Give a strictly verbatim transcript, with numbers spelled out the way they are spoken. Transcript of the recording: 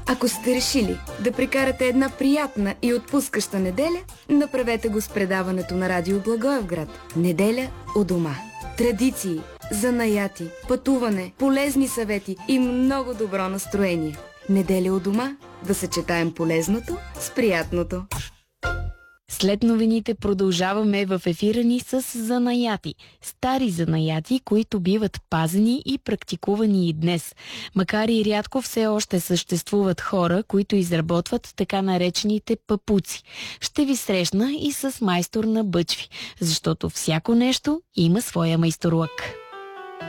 Ако сте решили да прекарате една приятна и отпускаща неделя, направете го с предаването на Радио Благоевград. Неделя у дома. Традиции, занаяти, пътуване, полезни съвети и много добро настроение. Неделя у дома, да съчетаем полезното с приятното. След новините продължаваме в ефира ни с занаяти. Стари занаяти, които биват пазени и практикувани и днес. Макар и рядко, все още съществуват хора, които изработват така наречените папуци. Ще ви срещна и с майстор на бъчви, защото всяко нещо има своя майсторлък.